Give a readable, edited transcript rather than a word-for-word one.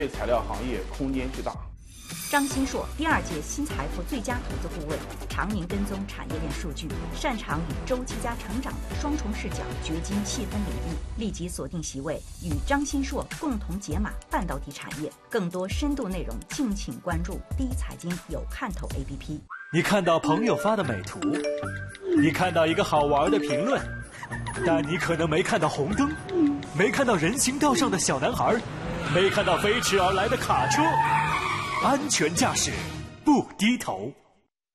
对材料行业空间巨大。 张新硕，第2届新财富最佳投资顾问，常年跟踪产业链数据，擅长以周期加成长的双重视角掘金细分领域，立即锁定席位，与张新硕共同解码半导体产业。更多深度内容，敬请关注第一财经有看头 APP。 你看到朋友发的美图，你看到一个好玩的评论，但你可能没看到红灯，没看到人行道上的小男孩，没看到飞驰而来的卡车。安全驾驶，不低头。